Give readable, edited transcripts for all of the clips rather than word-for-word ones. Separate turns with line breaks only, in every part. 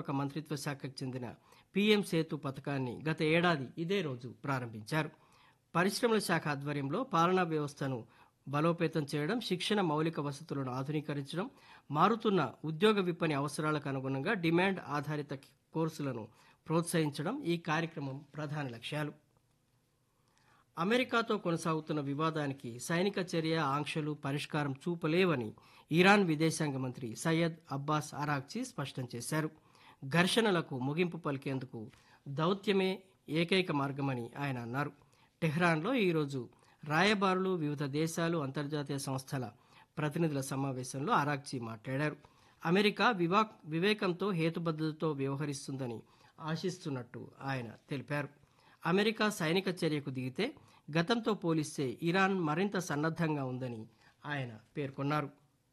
పురపాలక మంత్రిత్వ శాఖకు చెందిన పీఎం సేతు పథకాన్ని గత ఏడాది ఇదే రోజు ప్రారంభించారు. పరిశ్రమల శాఖ ఆధ్వర్యంలో పాలనా వ్యవస్థను బలోపేతం చేయడం, శిక్షణ మౌలిక వసతులను ఆధునీకరించడం, మారుతున్న ఉద్యోగ విపణి అవసరాలకు అనుగుణంగా డిమాండ్ ఆధారిత కోర్సులను ప్రోత్సహించడం ఈ కార్యక్రమం ప్రధాన లక్ష్యాలు. అమెరికాతో కొనసాగుతున్న వివాదానికి సైనిక చర్య, ఆంక్షలు పరిష్కారం చూపలేవని ఇరాన్ విదేశాంగ మంత్రి సయ్యద్ అబ్బాస్ అరాగ్చీ స్పష్టం చేశారు. ఘర్షణలకు ముగింపు పలికేందుకు దౌత్యమే ఏకైక మార్గమని ఆయన అన్నారు. టెహ్రాన్లో ఈరోజు రాయబారులు, వివిధ దేశాలు, అంతర్జాతీయ సంస్థల ప్రతినిధుల సమావేశంలో అరాగ్చీ మాట్లాడారు. అమెరికా వివేకంతో, హేతుబద్ధతతో వ్యవహరిస్తుందని ఆశిస్తున్నట్టు ఆయన తెలిపారు. అమెరికా సైనిక చర్యకు దిగితే గతంతో పోలిస్తే ఇరాన్ మరింత సన్నద్ధంగా ఉందని ఆయన పేర్కొన్నారు.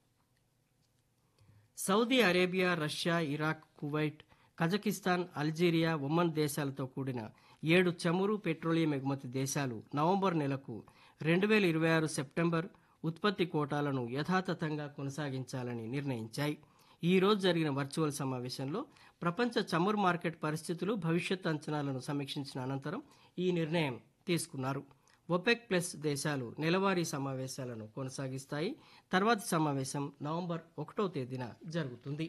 Saudi Arabia, Russia, Iraq, Kuwait, Kazakhstan, Algeria, Oman దేశాలతో కూడిన 7 చమురు, పెట్రోలియం ఎగుమతి దేశాలు నవంబర్ నెలకు 2026 సెప్టెంబర్ ఉత్పత్తి కోటాలను యథాతథంగా కొనసాగించాలని నిర్ణయించాయి. ఈ రోజు జరిగిన వర్చువల్ సమావేశంలో ప్రపంచ చమురు మార్కెట్ పరిస్థితులు, భవిష్యత్ అంచనాలను సమీక్షించిన అనంతరం ఈ నిర్ణయం తీసుకున్నారు. ఒపెక్ ప్లస్ దేశాలు నెలవారీ సమావేశాలను కొనసాగిస్తాయి. తర్వాతి సమావేశం నవంబర్ 1వ తేదీన జరుగుతుంది.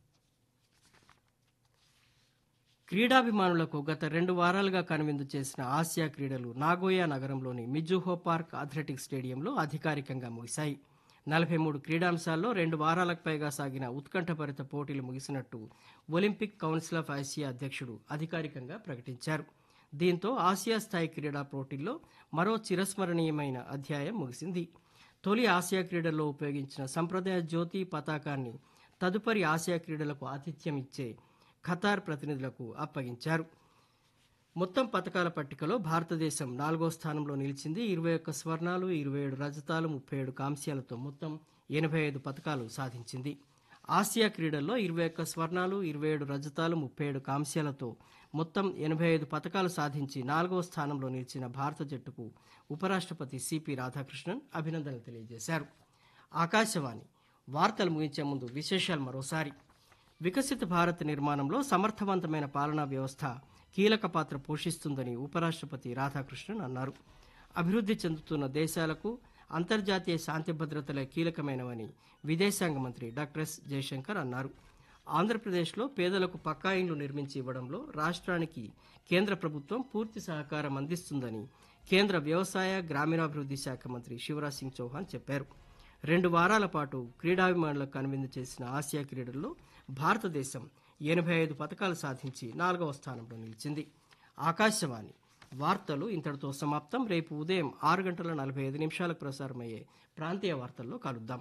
క్రీడాభిమానులకు గత 2 వారాలుగా కనువిందు చేసిన ఆసియా క్రీడలు నాగోయా నగరంలోని మిజుహో పార్క్ అథ్లెటిక్స్ స్టేడియంలో అధికారికంగా ముగిశాయి. 43 క్రీడాంశాల్లో 2 వారాలకు పైగా సాగిన ఉత్కంఠభరిత పోటీలు ముగిసినట్టు ఒలింపిక్ కౌన్సిల్ ఆఫ్ ఆసియా అధ్యక్షుడు అధికారికంగా ప్రకటించారు. దీంతో ఆసియా స్థాయి క్రీడా పోటీల్లో మరో చిరస్మరణీయమైన అధ్యాయం ముగిసింది. తొలి ఆసియా క్రీడల్లో ఉపయోగించిన సంప్రదాయ జ్యోతి పతాకాన్ని తదుపరి ఆసియా క్రీడలకు ఆతిథ్యం ఇచ్చే ఖతార్ ప్రతినిధులకు అప్పగించారు. మొత్తం పతకాల పట్టికలో భారతదేశం 4వ స్థానంలో నిలిచింది. 21 స్వర్ణాలు, 27 రజతాలు, 37 కాంస్యాలతో మొత్తం 85 పతకాలు సాధించింది. ఆసియా క్రీడల్లో 21 స్వర్ణాలు, 27 రజతాలు, 37 కాంస్యాలతో మొత్తం 85 పతకాలు సాధించి 4వ స్థానంలో నిలిచిన భారత జట్టుకు ఉపరాష్ట్రపతి సిపి రాధాకృష్ణన్ అభినందనలు తెలియజేశారు. ఆకాశవాణి వార్తలు ముగించే ముందు విశేషాలు మరోసారి. వికసిత భారత్ నిర్మాణంలో సమర్థవంతమైన పాలనా వ్యవస్థ కీలక పాత్ర పోషిస్తుందని ఉపరాష్ట్రపతి రాధాకృష్ణన్ అన్నారు. అభివృద్ధి చెందుతున్న దేశాలకు అంతర్జాతీయ శాంతి భద్రతలే కీలకమైనవని విదేశాంగ మంత్రి డాక్టర్ ఎస్ జయశంకర్ అన్నారు. ఆంధ్రప్రదేశ్లో పేదలకు పక్కా ఇండ్లు నిర్మించి ఇవ్వడంలో రాష్ట్రానికి కేంద్ర ప్రభుత్వం పూర్తి సహకారం అందిస్తుందని కేంద్ర వ్యవసాయ, గ్రామీణాభివృద్ధి శాఖ మంత్రి శివరాజ్ సింగ్ చౌహాన్ చెప్పారు. 2 వారాల పాటు క్రీడాభిమానులకు కనువిందు చేసిన ఆసియా క్రీడల్లో భారతదేశం 85 పతకాలు సాధించి 4వ స్థానంలో నిలిచింది. ఆకాశవాణి వార్తలు ఇంతటితో సమాప్తం. రేపు ఉదయం 6:45 ప్రసారమయ్యే ప్రాంతీయ వార్తల్లో కలుద్దాం.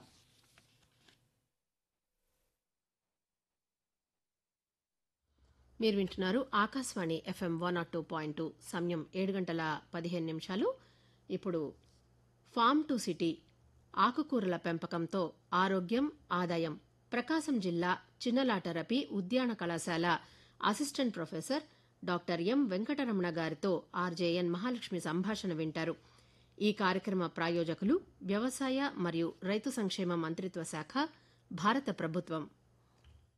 మీరు వింటున్నారు ఆకాశవాణి FM 102.2. సమయం 7:15. ఇప్పుడు ఫార్మ్ టు సిటీ ఆకుకూరల పెంపకంతో ఆరోగ్యం, ఆదాయం ప్రకాశం జిల్లా చిన్నలాటరపి ఉద్యాన కళాశాల assistant professor doctor M Venkataramana గారితో ఆర్జేఎన్ మహాలక్ష్మి సంభాషణ వింటారు. ఈ కార్యక్రమ ప్రాయోజకులు వ్యవసాయ మరియు రైతు సంక్షేమ మంత్రిత్వ శాఖ, భారత ప్రభుత్వం.